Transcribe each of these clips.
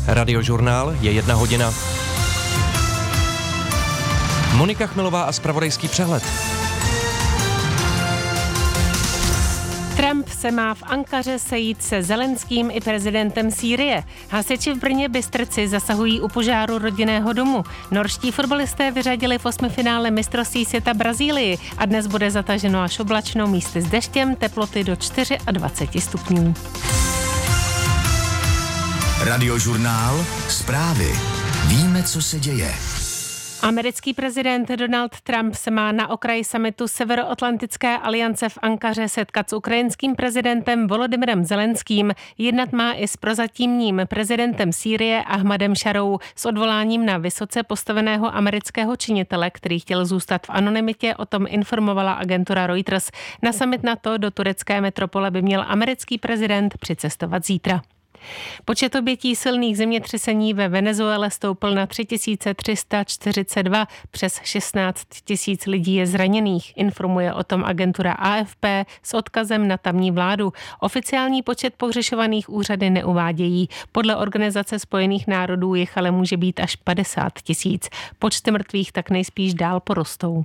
Radiožurnál je 1 hodina. Monika Chmelová a zpravodajský přehled. Trump se má v Ankaře sejít se Zelenským i prezidentem Sýrie. Hasiči v Brně Bystrci zasahují u požáru rodinného domu. Norští fotbalisté vyřadili v 8finále mistrovství světa Brazílii a dnes bude zataženo až oblačno, místy s deštěm, teploty do 24 stupňů. Radiožurnál, zprávy. Víme, co se děje. Americký prezident Donald Trump se má na okraji summitu Severoatlantické aliance v Ankaře setkat s ukrajinským prezidentem Volodymyrem Zelenským. Jednat má i s prozatímním prezidentem Sýrie Ahmadem Šarou s odvoláním na vysoce postaveného amerického činitele, který chtěl zůstat v anonymitě, o tom informovala agentura Reuters. Na summit NATO do turecké metropole by měl americký prezident přicestovat zítra. Počet obětí silných zemětřesení ve Venezuele stoupl na 3342, přes 16 000 lidí je zraněných, informuje o tom agentura AFP s odkazem na tamní vládu. Oficiální počet pohřešovaných úřady neuvádějí. Podle Organizace spojených národů jich ale může být až 50 000. Počty mrtvých tak nejspíš dál porostou.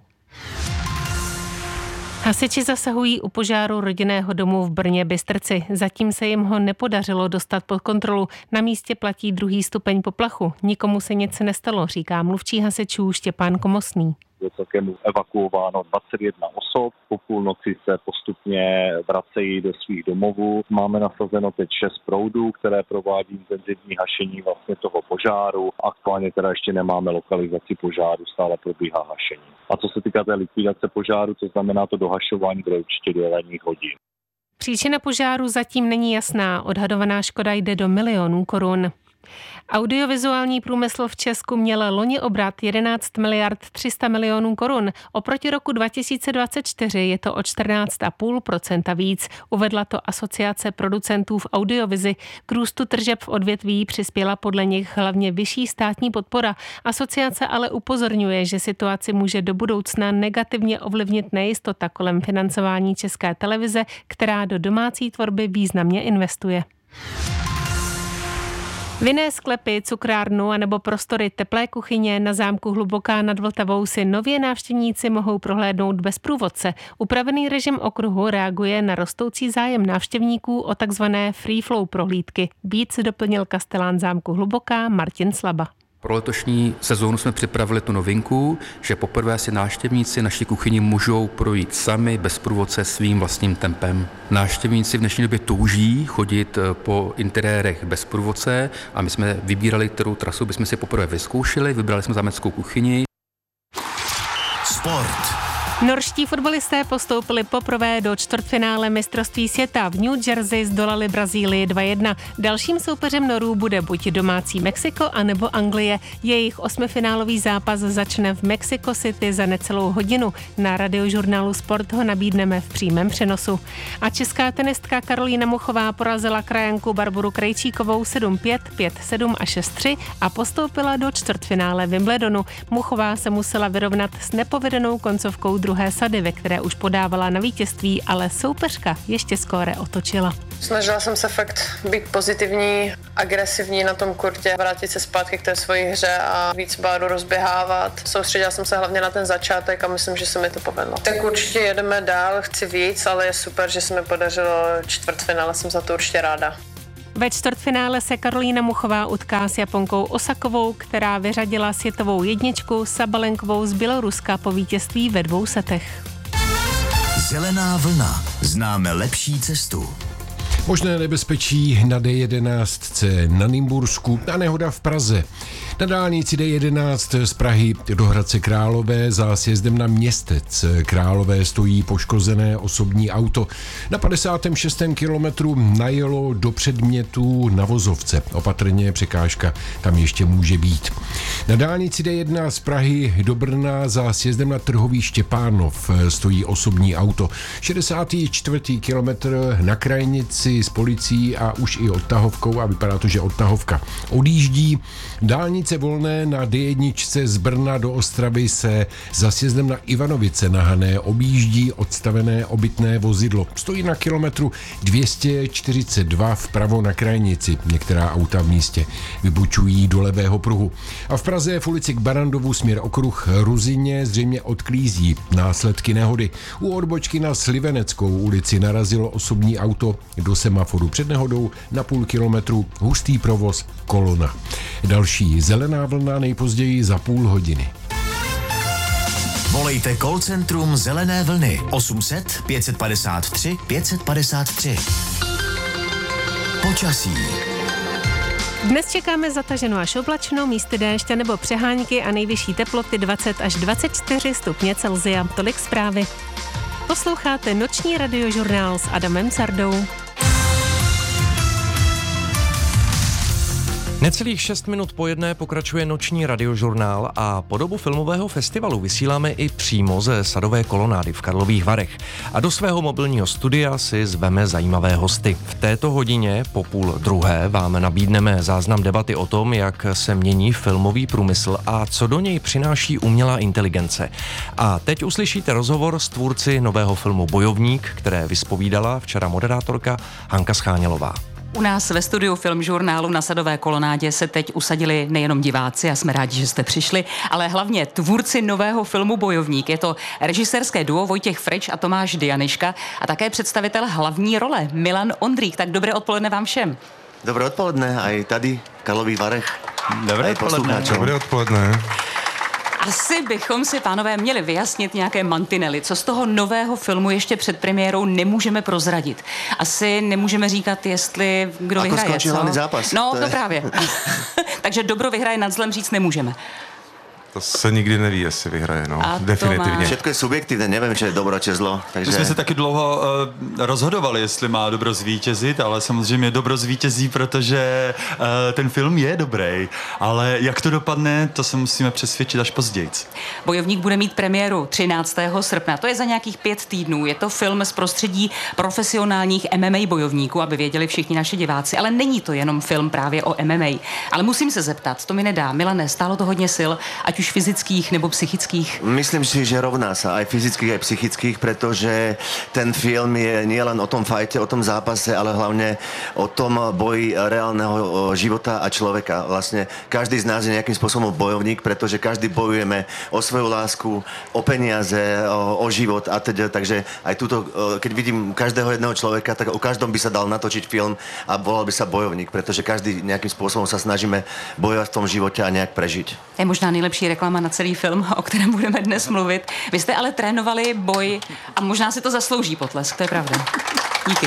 Hasiči zasahují u požáru rodinného domu v Brně Bystrci. Zatím se jim ho nepodařilo dostat pod kontrolu. Na místě platí 2. stupeň poplachu. Nikomu se nic nestalo, říká mluvčí hasičů Štěpán Komosný. Je celkem evakuováno 21 osob. Po půlnoci se postupně vracejí do svých domovů. Máme nasazeno teď 6 proudů, které provádí intenzivní hašení vlastně toho požáru. Aktuálně teda ještě nemáme lokalizaci požáru, stále probíhá hašení. A co se týká té likvidace požáru, to znamená to dohašování, bude určitě do ranních hodin. Příčina požáru zatím není jasná. Odhadovaná škoda jde do milionů korun. Audiovizuální průmysl v Česku měl loni obrat 11 miliard 300 milionů korun. Oproti roku 2024 je to o 14,5% víc. Uvedla to Asociace producentů v audiovizi. K růstu tržeb v odvětví přispěla podle nich hlavně vyšší státní podpora. Asociace ale upozorňuje, že situaci může do budoucna negativně ovlivnit nejistota kolem financování České televize, která do domácí tvorby významně investuje. Vinné sklepy, cukrárnu anebo prostory teplé kuchyně na zámku Hluboká nad Vltavou si nově návštěvníci mohou prohlédnout bez průvodce. Upravený režim okruhu reaguje na rostoucí zájem návštěvníků o takzvané free flow prohlídky. Víc doplnil kastelán zámku Hluboká Martin Slaba. Pro letošní sezónu jsme připravili tu novinku, že poprvé si návštěvníci naší kuchyni můžou projít sami bez průvodce svým vlastním tempem. Návštěvníci v dnešní době touží chodit po interiérech bez průvodce a my jsme vybírali, kterou trasu bychom si poprvé vyzkoušeli, vybrali jsme zámeckou kuchyni. Sport. Norští fotbalisté postoupili poprvé do čtvrtfinále mistrovství světa. V New Jersey zdolali Brazílii 2-1. Dalším soupeřem Norů bude buď domácí Mexiko, anebo Anglie. Jejich 8finálový zápas začne v Mexico City za necelou hodinu. Na Radiožurnálu Sport ho nabídneme v přímém přenosu. A česká tenistka Karolína Muchová porazila krajanku Barboru Krejčíkovou 7-5, 5-7 a 6-3 a postoupila do čtvrtfinále Wimbledonu. Muchová se musela vyrovnat s nepovedenou koncovkou druhé sady, ve které už podávala na vítězství, ale soupeřka ještě skóre otočila. Snažila jsem se fakt být pozitivní, agresivní na tom kurtě, vrátit se zpátky k té svojí hře a víc báru rozběhávat. Soustředila jsem se hlavně na ten začátek a myslím, že se mi to povedlo. Tak určitě jedeme dál, chci víc, ale je super, že se mi podařilo čtvrtfinále, jsem za to určitě ráda. Ve čtvrtfinále se Karolína Muchová utká s Japonkou Osakovou, která vyřadila světovou jedničku Sabalenkovou z Běloruska po vítězství ve 2 setech. Zelená vlna. Známe lepší cestu. Možné nebezpečí na D11 na Nymbursku a nehoda v Praze. Na dálnici D11 z Prahy do Hradce Králové za sjezdem na Městec Králové stojí poškozené osobní auto. Na 56. kilometru najelo do předmětu na vozovce. Opatrně překážka tam ještě může být. Na dálnici D1 z Prahy do Brna za sjezdem na Trhový Štěpánov stojí osobní auto. 64. kilometr na Krajnici akci s policií a už i odtahovkou a vypadá to, že odtahovka odjíždí. Dálnice volné na D1 z Brna do Ostravy se za sjezdem na Ivanovice na Hané objíždí odstavené obytné vozidlo. Stojí na kilometru 242 vpravo na krajnici. Některá auta v místě vybočují do levého pruhu. A v Praze v ulici k Barandovu směr okruh Ruzině zřejmě odklízí následky nehody. U odbočky na Sliveneckou ulici narazilo osobní auto do semaforu. Před nehodou na půl kilometru hustý provoz, kolona. Další zelená vlna nejpozději za půl hodiny. Volejte call centrum Zelené vlny 800 553 553. Počasí. Dnes čekáme zataženou až oblačnou, místy déště nebo přehánky a nejvyšší teploty 20 až 24 stupně Celsia. Tolik zprávy. Posloucháte noční radiožurnál s Adamem Sardou. Necelých 6 minut po jedné pokračuje noční radiožurnál a po dobu filmového festivalu vysíláme i přímo ze Sadové kolonády v Karlových Varech. A do svého mobilního studia si zveme zajímavé hosty. V této hodině po půl druhé vám nabídneme záznam debaty o tom, jak se mění filmový průmysl a co do něj přináší umělá inteligence. A teď uslyšíte rozhovor s tvůrci nového filmu Bojovník, které vyspovídala včera moderátorka Hanka Schánělová. U nás ve studiu Filmžurnálu na Sadové kolonádě se teď usadili nejenom diváci a jsme rádi, že jste přišli, ale hlavně tvůrci nového filmu Bojovník. Je to režisérské duo Vojtěch Frič a Tomáš Dianyška a také představitel hlavní role Milan Ondrík. Tak dobré odpoledne vám všem. Dobré odpoledne, aj tady v Karlových Varech. Dobré odpoledne. Asi bychom si, pánové, měli vyjasnit nějaké mantinely, co z toho nového filmu ještě před premiérou nemůžeme prozradit. Asi nemůžeme říkat, jestli kdo vyhraje, skončí hlavný zápas. No, to právě. Takže dobro vyhraje, nad zlem říct nemůžeme. To se nikdy neví, jestli vyhraje, no. Definitivně. Všetko je subjektivné, nevím, či je dobro, či zlo. Takže... My jsme se taky dlouho rozhodovali, jestli má dobro zvítězit, ale samozřejmě dobro zvítězí, protože ten film je dobrý. Ale jak to dopadne, to se musíme přesvědčit až později. Bojovník bude mít premiéru 13. srpna. To je za nějakých 5 týdnů. Je to film z prostředí profesionálních MMA bojovníků, aby věděli všichni naši diváci. Ale není to jenom film právě o MMA. Ale musím se zeptat, to mi nedá. Milane, stálo to hodně sil, ať už fyzických nebo psychických? Myslím si, že rovná sa aj fyzických, aj psychických, pretože ten film je nielen o tom fajte, o tom zápase, ale hlavne o tom boji reálneho života a človeka. Vlastne každý z nás je nejakým spôsobom bojovník, pretože každý bojujeme o svoju lásku, o peniaze, o život a teda. Takže aj túto, keď vidím každého jedného človeka, tak o každom by sa dal natočiť film a volal by sa Bojovník, pretože každý nejakým spôsobom sa snažíme bojovať v tom živote a nejak prežiť. Je možná nejlepší reklama na celý film, o kterém budeme dnes mluvit. Vy jste ale trénovali boj a možná si to zaslouží potlesk, to je pravda. Díky.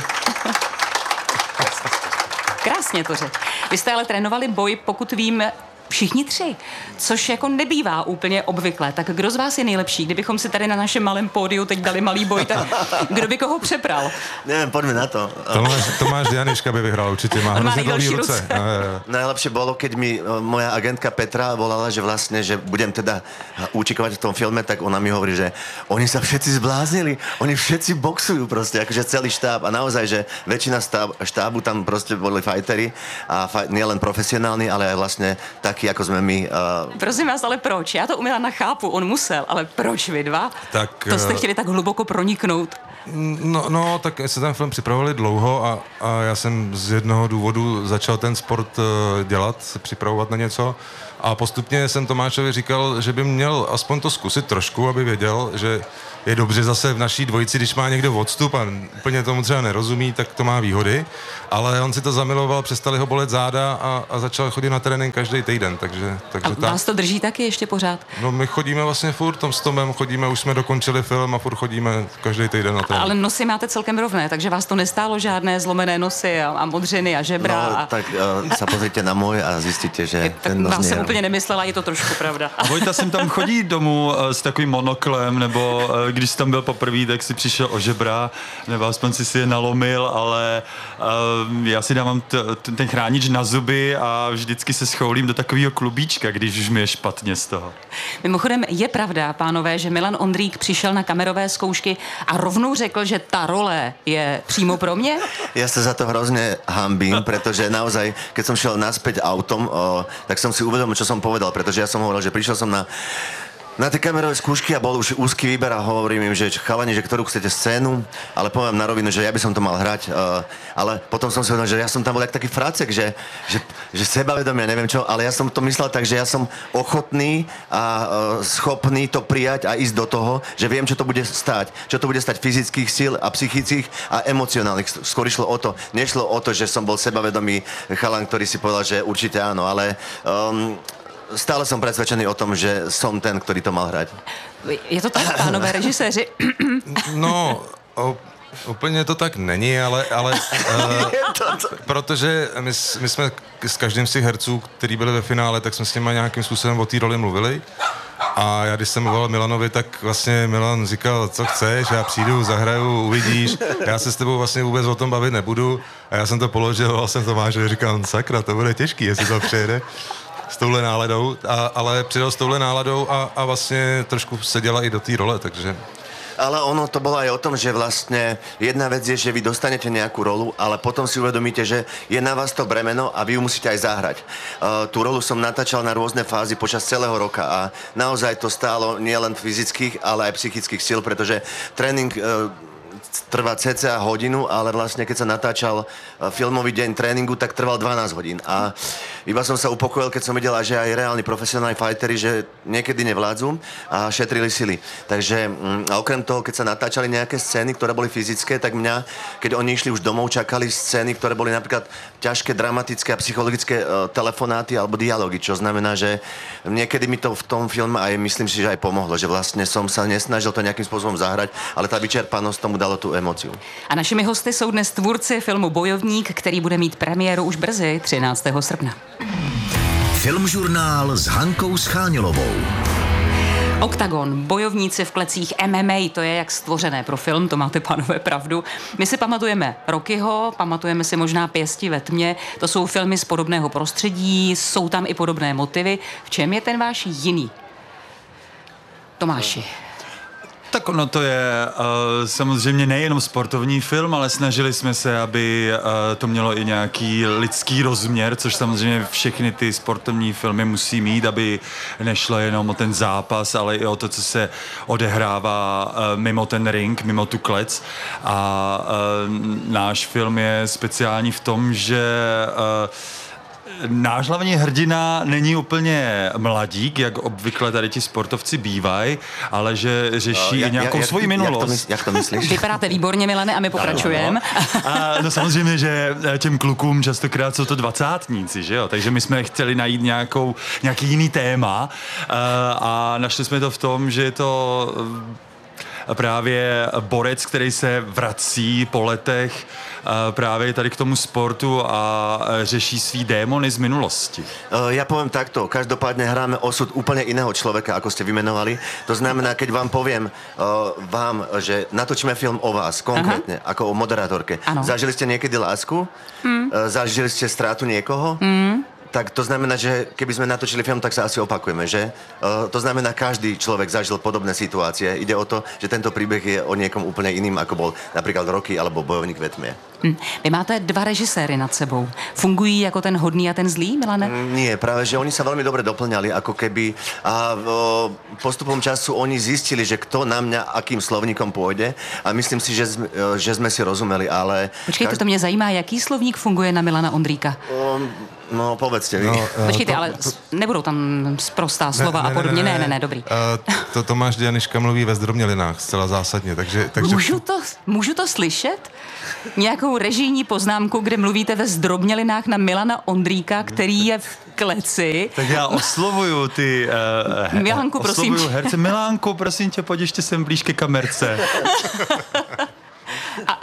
Krásně to řekl. Vy jste ale trénovali boj, pokud vím, všichni 3, což jako nebývá úplně obvyklé. Tak kdo z vás je nejlepší? Kdybychom si tady na našem malém pódiu teď dali malý boj, tak kdo by koho přepral? Neviem, poďme na to. Tomáš Dianyška by vyhral, určite má hrozne dlhý ruce. Najlepšie bolo, keď mi moja agentka Petra volala, že vlastne, že budem teda účikovať v tom filme, tak ona mi hovorí, že oni sa všetci zbláznili, oni všetci boxujú proste, akože celý štáb a naozaj, že väčšina štábu tam proste boli fighteri a nielen profesionálni, ale aj vlastne tak jako jsme my. Prosím vás, ale proč? Já to u Milana chápu, on musel, ale proč vy dva? Tak, to jste chtěli tak hluboko proniknout. No, tak se ten film připravovali dlouho a já jsem z jednoho důvodu začal ten sport dělat, se připravovat na něco a postupně jsem Tomášovi říkal, že by měl aspoň to zkusit trošku, aby věděl, že je dobře zase v naší dvojici, když má někdo odstup a úplně tomu třeba nerozumí, tak to má výhody, ale on si to zamiloval, přestali ho bolet záda a začal chodit na trénink každý týden, takže a vás to drží taky ještě pořád? No my chodíme vlastně furt, s Tomem chodíme, už jsme dokončili film a furt chodíme každý týden na trénink. Ale nosy máte celkem rovné, takže vás to nestálo žádné zlomené nosy a modřiny a žebra. No, tak se pozrite na můj a zjistíte, že ten nos vás jsem úplně nemyslela, je to trošku pravda. A Vojta sem tam chodí domů s takovým monoklem, nebo když jsi tam byl poprvé, tak si přišel o žebra, nebo aspoň si je nalomil, ale já si dávám ten chránič na zuby a vždycky se schoulím do takového klubíčka, když už mi je špatně z toho. Mimochodem je pravda, pánové, že Milan Ondrík přišel na kamerové zkoušky a rovnou řekl, řekl, že ta role je přímo pro mě? Ja sa za to hrozne hambím, pretože naozaj, keď som šiel naspäť autom, tak som si uvedomil, čo som povedal, pretože ja som hovoril, že prišiel som na tie kamerové skúšky a bol už úzky výber a hovorím im, že chalani, že ktorú chcete scénu, ale poviem na rovinu, že ja by som to mal hrať, ale potom som si uvedomil, že ja som tam bol jak taký fracek, že sebavedomie, neviem čo, ale ja som to myslel tak, že ja som ochotný a schopný to prijať a ísť do toho, že viem, čo to bude stáť. Čo to bude stať fyzických síl a psychických a emocionálnych. Skôr išlo o to, nešlo o to, že som bol sebavedomý chalan, ktorý si povedal, že určite áno, ale stále som presvedčený o tom, že som ten, ktorý to mal hrať. Je to tak, pánové režiséři? No, úplně to tak není, ale protože my jsme s každým z těch herců, který byli ve finále, tak jsme s nimi nějakým způsobem o té roli mluvili. A já, když jsem volal Milanovi, tak vlastně Milan říkal, co chceš, já přijdu, zahraju, uvidíš, já se s tebou vlastně vůbec o tom bavit nebudu. A já jsem to položil, volal jsem Tomášovi, říkal, sakra, to bude těžký, jestli to přejede s touhle náladou, ale přidal s touhle náladou a vlastně trošku seděla i do té role, takže... Ale ono to bolo aj o tom, že vlastne jedna vec je, že vy dostanete nejakú rolu, ale potom si uvedomíte, že je na vás to bremeno a vy ju musíte aj zahrať. Tú rolu som natáčal na rôzne fázy počas celého roka a naozaj to stálo nielen fyzických, ale aj psychických síl, pretože tréning trvá cca hodinu, ale vlastne keď sa natáčal filmový deň tréningu, tak trval 12 hodín. A iba som sa upokojil, keď som videl, že aj reálni profesionálni fighteri, že niekedy nevládzu a šetrili sily. Takže a okrem toho, keď sa natáčali nejaké scény, ktoré boli fyzické, tak mňa, keď oni išli už domov, čakali scény, ktoré boli napríklad ťažké, dramatické a psychologické telefonáty alebo dialógy, čo znamená, že niekedy mi to v tom filme aj myslím si, že aj pomohlo, že vlastne som sa nesnažil to nejakým spôsobom zahrať, ale tá vyčerpanosť tomu dalo tu emociu. A našimi hosty jsou dnes tvůrci filmu Bojovník, který bude mít premiéru už brzy 13. srpna. Filmžurnál s Hankou Scháňelovou. Oktagon, bojovníci v klecích MMA, to je jak stvořené pro film, to máte, pánové, pravdu. My si pamatujeme Rockyho, pamatujeme si možná Pěsti ve tmě, to jsou filmy z podobného prostředí, jsou tam i podobné motivy. V čem je ten váš jiný? Tomáši. Tak ono to je samozřejmě nejenom sportovní film, ale snažili jsme se, aby to mělo i nějaký lidský rozměr, což samozřejmě všechny ty sportovní filmy musí mít, aby nešlo jenom o ten zápas, ale i o to, co se odehrává mimo ten ring, mimo tu klec. A náš film je speciální v tom, že náš hlavní hrdina není úplně mladík, jak obvykle tady ti sportovci bývají, ale že řeší nějakou svoji minulost. Jak to myslíš? Vypadáte výborně, Milane, a my pokračujeme. No samozřejmě, že těm klukům častokrát jsou to dvacátníci, že jo? Takže my jsme chtěli najít nějaký jiný téma a našli jsme to v tom, že je to právě borec, který se vrací po letech právě tady k tomu sportu a řeší svý démony z minulosti. Ja poviem takto, každopádne hráme osud úplne iného človeka, ako ste vymenovali. To znamená, keď vám poviem že natočíme film o vás konkrétne, ako o moderátorke. Ano. Zažili ste niekedy lásku? Zažili ste strátu niekoho? Tak to znamená, že keby sme natočili film, tak sa asi opakujeme, že? To znamená, každý človek zažil podobné situácie. Ide o to, že tento príbeh je o niekom úplne iným, ako bol napríklad Rocky alebo Bojovník ve tmě. Vy máte dva režiséry nad sebou. Fungují jako ten hodný a ten zlý, Milane? Nie, práve, že oni sa veľmi dobre doplňali, ako keby a postupom času oni zistili, že kto na mňa akým slovníkom pôjde a myslím si, že sme si rozumeli, ale... Počkejte, to mě zajímá, jaký slovník funguje na Milana Ondríka? No, povedzte vy. Počkejte, ale nebudou tam sprostá slova a podobně. Ne, dobrý. To Tomáš Dianiška mluví ve zdrobnělinách zcela zásadně, takže... Můžu to slyšet? Nějakou režijní poznámku, kde mluvíte ve zdrobnělinách na Milana Ondríka, který je v kleci. Tak já oslovuju ty... Milánku, prosím herce. Milánku, prosím tě, pojď ještě sem blíž ke kamerce. A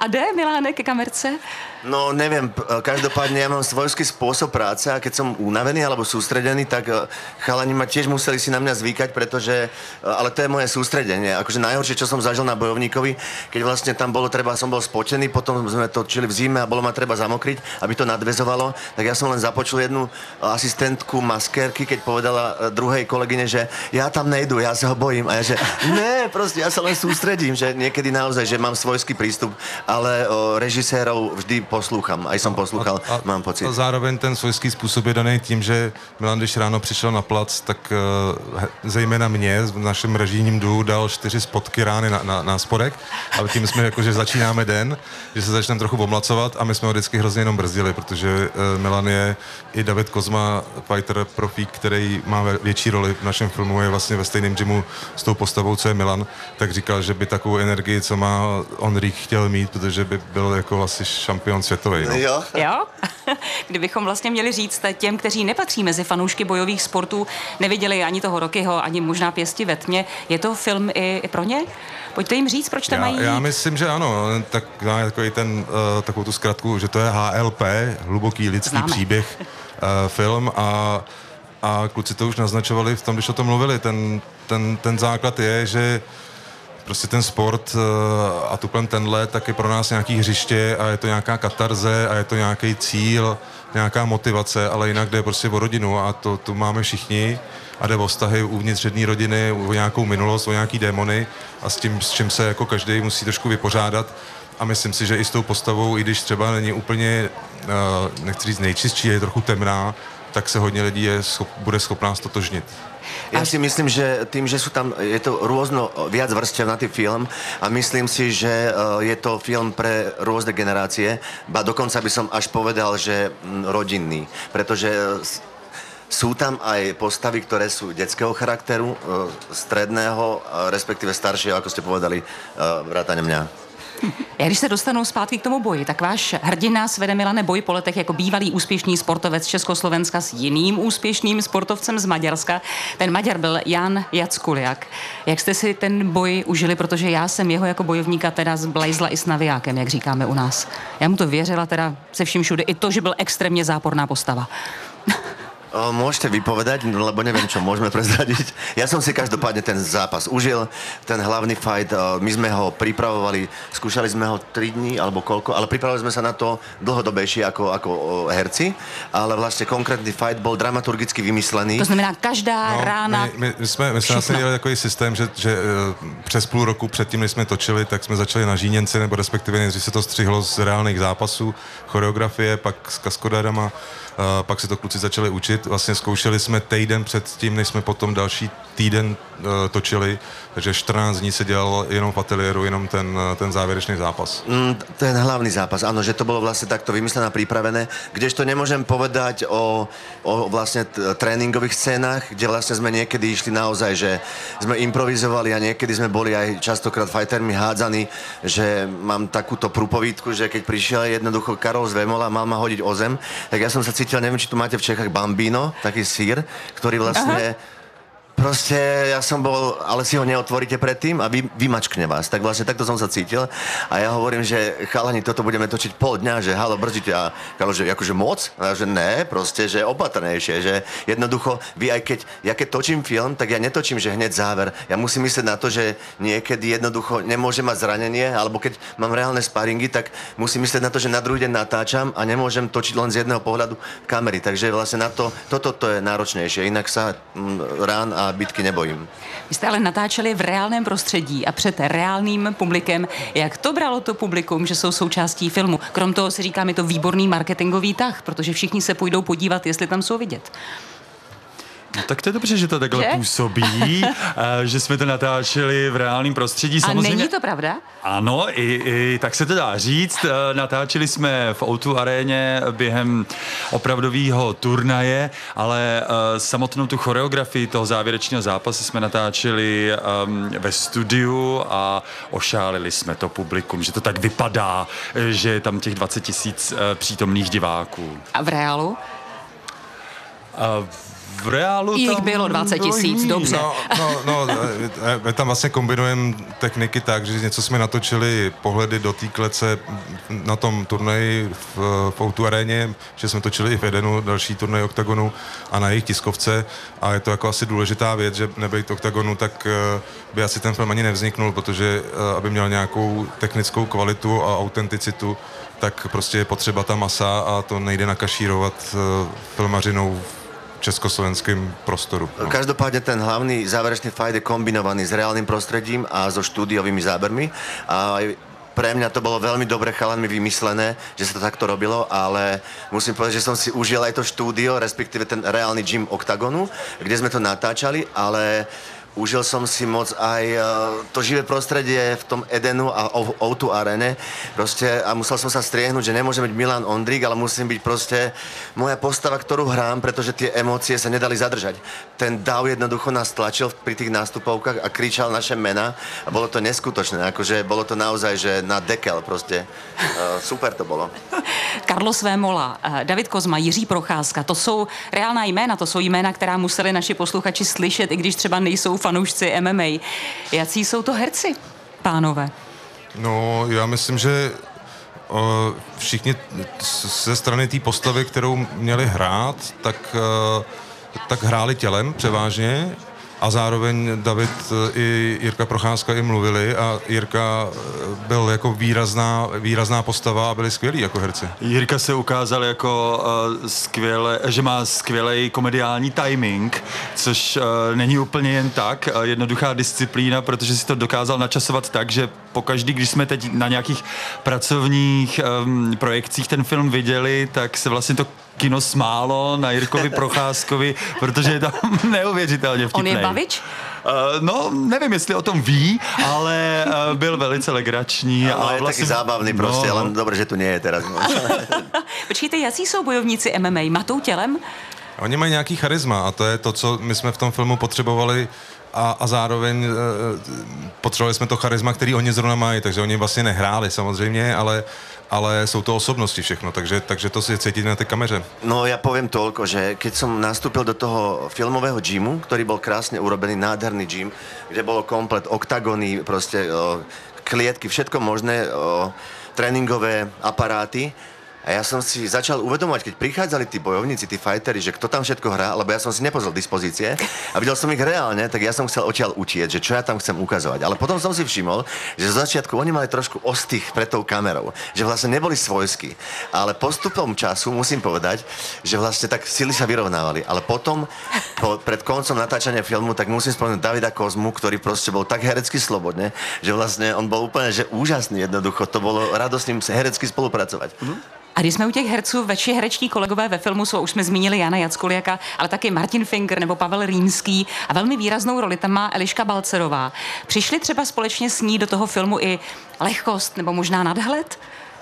A jde, Miláne, ke kamerce? No neviem, každopádne ja mám svojský spôsob práce a keď som unavený alebo sústredený, tak chalani ma tiež museli si na mňa zvykať, pretože, ale to je moje sústredenie. Akože najhoršie, čo som zažil na Bojovníkovi, keď vlastne tam bolo treba, som bol spočený, potom sme točili v zime a bolo ma treba zamokriť, aby to nadväzovalo, tak ja som len započul jednu asistentku maskérky, keď povedala druhej kolegyne, že ja tam nejdu, ja sa ho bojím. A ja že ne, proste ja sa len sústredím, že niekedy naozaj, že mám svojský prístup, ale režisérov vždy poslúcham, aj som poslúchal, mám pocit. A zároveň ten svojský způsob je daný tím, že Milan, když ráno přišel na plac, tak zejména mě v našem režijním duu dal 4 spotky rány na spodek, ale tím jsme jakože začínáme den, že se začneme trochu omlacovat a my jsme ho vždycky hrozně jenom brzdili, protože Milan je i David Kozma, fighter profík, který má větší roli v našem filmu, je vlastně ve stejném gymu s tou postavou, co je Milan, tak říkal, že by takovou energii, co má Henrik, chtěl mít, protože by byl jako vlastně šampion světový. No. Jo? Kdybychom vlastně měli říct těm, kteří nepatří mezi fanoušky bojových sportů, neviděli ani toho Rockyho, ani možná Pěsti ve tmě, je to film i pro ně? Pojďte jim říct, proč tam mají jít? Já myslím, že ano. Tak takový takovou tu zkratku, že to je HLP, hluboký lidský příběh film a kluci to už naznačovali v tom, když o tom mluvili. Ten základ je, že prostě ten sport a tuplem tenhle, tak je pro nás nějaký hřiště a je to nějaká katarze a je to nějaký cíl, nějaká motivace, ale jinak jde prostě o rodinu a to tu máme všichni a jde o vztahy uvnitř jedné rodiny, o nějakou minulost, o nějaký démony a s čím se jako každý musí trošku vypořádat a myslím si, že i s tou postavou, i když třeba není úplně, nechci říct nejčistší, je trochu temná, tak se hodně lidí bude schopná stotožnit. Ja si myslím, že tým, že sú tam, je to rôzno viac vrstev na tý film a myslím si, že je to film pre rôzne generácie, ba dokonca by som až povedal, že rodinný, pretože sú tam aj postavy, ktoré sú detského charakteru, stredného, respektíve staršieho, ako ste povedali, vrátane mňa. Já když se dostanu zpátky k tomu boji, tak váš hrdina svede, Milane, boj po letech jako bývalý úspěšný sportovec Československa s jiným úspěšným sportovcem z Maďarska. Ten Maďar byl Jan Jackuliak. Jak jste si ten boj užili, protože já jsem jeho jako bojovníka teda zblajzla i s navijákem, jak říkáme u nás. Já mu to věřila teda se vším všude, i to, že byl extrémně záporná postava. Môžete vypovedať, lebo neviem, čo môžeme prezradiť. Ja som si každopádne ten zápas užil, ten hlavný fight, my sme ho pripravovali, skúšali sme ho 3 dní alebo koľko, ale pripravovali sme sa na to dlhodobejšie ako herci, ale vlastne konkrétny fight bol dramaturgicky vymyslený. To znamená každá rána. My jsme vlastně dělali takový systém, že přes půl roku předtím, než jsme točili, tak jsme začali na Žíněnci, nebo respektive nejdřív se to střihlo z reálných zápasů, choreografie, pak s kaskadérama, pak si to kluci začali učit. Vlastně zkoušeli jsme týden před tím, než jsme potom další týden točili, takže 14 dní se dělalo jenom v ateliéru, jenom ten závěrečný zápas. Ten hlavný zápas, áno, že to bolo vlastne takto vymyslené a pripravené, kdežto nemôžem povedať o vlastne tréningových scénách, kde vlastne sme niekedy išli naozaj, že sme improvizovali a niekedy sme boli aj častokrát fightermi hádzaní, že mám takúto prúpovídku, že keď prišiel jednoducho Karol z Vemola a mal ma hodiť o zem, tak ja som sa cítil, neviem, či tu máte v Čechách Bambino, taký sír, ktorý vlastne proste ja som bol, ale si ho neotvoríte predtým a vymačkne vás. Tak vlastne takto som sa cítil a ja hovorím, že chalani, toto budeme točiť pol dňa, že halo, brzdite a Karol, že akože moc? A že ne, proste, že opatrnejšie, že jednoducho vy aj keď točím film, tak ja netočím, že hneď záver. Ja musím myslieť na to, že niekedy jednoducho nemôžem mať zranenie, alebo keď mám reálne sparingy, tak musím myslieť na to, že na druhý deň natáčam a nemôžem točiť len z jedného pohľadu kamery. Takže vlastne na toto je náročnejšie. Inak sa rán a bitky nebojím. Vy jste ale natáčeli v reálném prostředí a před reálným publikem. Jak to bralo to publikum, že jsou součástí filmu? Krom toho si říkám, je to výborný marketingový tah, protože všichni se půjdou podívat, jestli tam jsou vidět. No, tak to je dobře, že to takhle působí, že jsme to natáčeli v reálném prostředí. Samozřejmě. A není to pravda? Ano, i tak se to dá říct. Natáčeli jsme v O2 aréně během opravdového turnaje, ale samotnou tu choreografii toho závěrečného zápasu jsme natáčeli ve studiu a ošálili jsme to publikum, že to tak vypadá, že je tam těch 20 000 přítomných diváků. A v reálu? V v reálu Jich tam bylo 20 000, dobře. My tam vlastně kombinujeme techniky tak, že něco jsme natočili pohledy do té klece na tom turnaji v O2 aréně, že jsme točili i v Edenu další turnaj Oktagonu a na jejich tiskovce a je to jako asi důležitá věc, že nebejt Oktagonu, tak by asi ten film ani nevzniknul, protože aby měl nějakou technickou kvalitu a autenticitu, tak prostě je potřeba ta masa a to nejde nakašírovat filmařinou v československém prostoru. No. Každopádne ten hlavný záverečný fight je kombinovaný s reálnym prostredím a so štúdiovými zábermi a pre mňa to bolo veľmi dobre chalanmi vymyslené, že sa to takto robilo, ale musím povedať, že som si užil aj to štúdio, respektíve ten reálny gym Oktagonu, kde sme to natáčali, ale užil som si moc aj to živé prostredie v tom Edenu a O2 arene. Proste, a musel som sa striehnúť, že nemôžem byť Milan Ondrík, ale musím byť proste moja postava, ktorú hrám, pretože tie emócie sa nedali zadržať. Ten dav jednoducho nás tlačil pri tých nástupovkách a kričal naše mená a bolo to neskutočné. Akože bolo to naozaj, že na dekel proste. Super to bolo. Carlos Vémola, David Kozma, Jiří Procházka, to jsou reálná jména, to jsou jména, která museli naši posluchači slyšet, i když třeba nejsou fanoušci MMA. Jací jsou to herci, pánové? No, já myslím, že všichni ze strany té postavy, kterou měli hrát, tak hráli tělem převážně a zároveň David i Jirka Procházka i mluvili a Jirka byl jako výrazná postava a byli skvělí jako herci. Jirka se ukázal jako že má skvělý komediální timing, což není úplně jen tak, jednoduchá disciplína, protože si to dokázal načasovat tak, že pokaždý, když jsme teď na nějakých pracovních projekcích ten film viděli, tak se vlastně to kino smálo na Jirkovi Procházkovi, protože je tam neuvěřitelně vtipnej. On je bavič? No, nevím, jestli o tom ví, ale byl velice legrační. A je vlastně taky zábavný prostě, ale dobré, že tu nie je teraz. Počkejte, jací jsou bojovníci MMA? Matou tělem? Oni mají nějaký charisma a to je to, co my jsme v tom filmu potřebovali a zároveň potřebovali jsme to charisma, který oni zrovna mají, takže oni vlastně nehráli samozřejmě, ale jsou to osobnosti všechno, takže to si cítíte na té kameře. No ja poviem toľko, že keď som nastúpil do toho filmového gymu, ktorý bol krásne urobený, nádherný gym, kde bolo komplet oktagony, proste klietky, všetko možné, tréningové aparáty. A ja som si začal uvedomovať, keď prichádzali tí bojovníci, tí fighteri, že kto tam všetko hrá, lebo ja som si nepozrel dispozície a videl som ich reálne, tak ja som chcel odtiaľ utieť, že čo ja tam chcem ukazovať. Ale potom som si všimol, že z začiatku oni mali trošku ostých pred tou kamerou, že vlastne neboli svojskí. Ale postupom času musím povedať, že vlastne tak sily sa vyrovnávali. Ale potom, pred koncom natáčania filmu, tak musím spomenúť Davida Kozmu, ktorý proste bol tak herecky slobodne, že vlastne on bol úplne že úžasný jednoducho. To bolo radosť s ním herecky spolupracovať. A když jsme u těch herců, vaši herečtí kolegové ve filmu jsou, už jsme zmínili Jana Jackuliaka, ale taky Martin Finger nebo Pavel Rýmský a velmi výraznou roli tam má Eliška Balcerová. Přišli třeba společně s ní do toho filmu i lehkost nebo možná nadhled?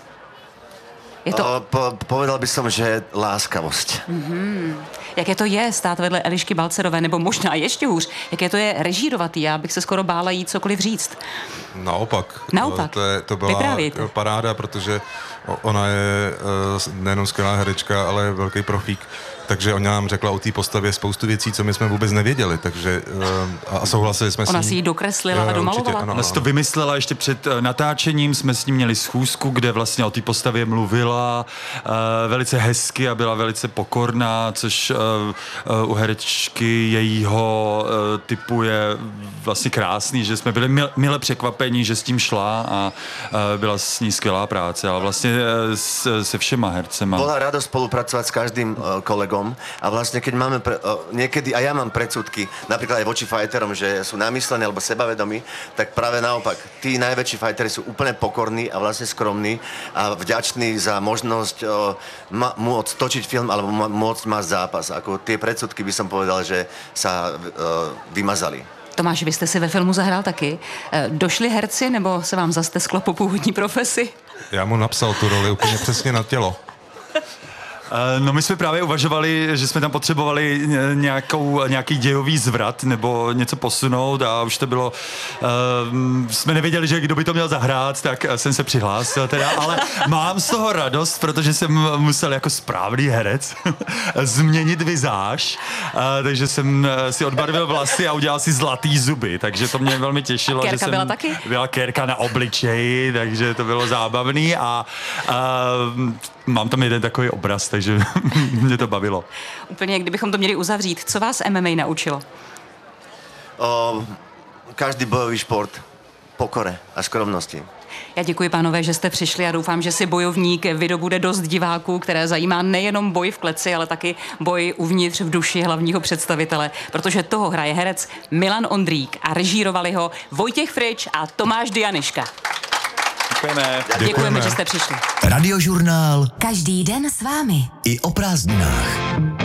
Je to... Povedal by som, že láskavosť. Jaké to je stát vedle Elišky Balcerové, nebo možná ještě hůř, jaké to je režírovat? Já bych se skoro bála jí cokoliv říct. Naopak. To byla Vyprávějte. paráda, protože ona je nejenom skvělá herečka, ale velký profík. Takže ona nám řekla o té postavě spoustu věcí, co my jsme vůbec nevěděli, takže a souhlasili jsme s ní. Ona si ji dokreslila a domalovala. Ona si to vymyslela ještě před natáčením, jsme s ní měli schůzku, kde vlastně o té postavě mluvila velice hezky a byla velice pokorná, což u herečky jejího typu je vlastně krásný, že jsme byli mile překvapení, že s tím šla a byla s ní skvělá práce, ale vlastně se všema hercema. Bola radosť spolupracovať s každým kolegom a vlastne keď máme niekedy, a ja mám predsudky, napríklad aj voči fighterom, že sú namyslení alebo sebavedomí, tak práve naopak, tí najväčší fighteri sú úplne pokorní a vlastne skromní a vďační za možnosť môcť točiť film alebo môcť mať zápas. Ako tie predsudky by som povedal, že sa vymazali. Tomáš, vy jste si ve filmu zahrál taky. Došli herci, nebo se vám zastesklo po původní profesi? Já mu napsal tu roli úplně přesně na tělo. No my jsme právě uvažovali, že jsme tam potřebovali nějaký dějový zvrat nebo něco posunout a už to bylo, jsme nevěděli, že kdo by to měl zahrát, tak jsem se přihlásil teda, ale mám z toho radost, protože jsem musel jako správný herec změnit vizáž, takže jsem si odbarvil vlasy a udělal si zlatý zuby, takže to mě velmi těšilo. Kérka že byla taky? Byla kérka na obličeji, takže to bylo zábavný a mám tam jeden takový obraz, takže mě to bavilo. Úplně, kdybychom to měli uzavřít, co vás MMA naučilo? Každý bojový šport, pokore a skromnosti. Já děkuji, pánové, že jste přišli a doufám, že si Bojovník vydobude dost diváků, které zajímá nejenom boj v kleci, ale taky boj uvnitř v duši hlavního představitele, protože toho hraje herec Milan Ondrík a režírovali ho Vojtěch Frič a Tomáš Dianyška. Děkujeme, že jste přišli. Radiožurnál. Každý den s vámi. I o prázdninách.